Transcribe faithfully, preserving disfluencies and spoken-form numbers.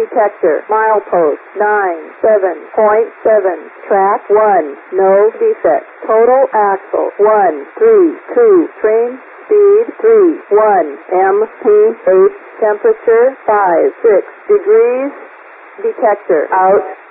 detector. Milepost nine seven point seven. Track one. No defect. Total axle one three two. Train speed three one. M P H temperature five six degrees. Detector out.